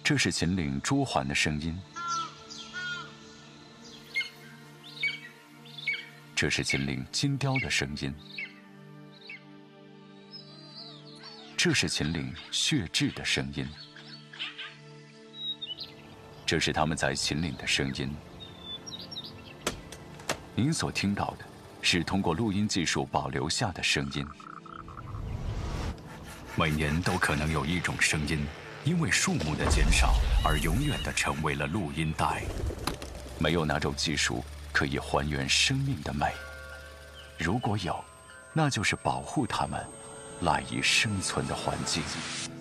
这是秦岭朱鹮的声音，这是秦岭金雕的声音，这是秦岭血雉的声音，这是他们在秦岭的声音。您所听到的是通过录音技术保留下的声音。每年都可能有一种声音，因为数目的减少而永远地成为了录音带。没有哪种技术可以还原生命的美，如果有，那就是保护它们赖以生存的环境。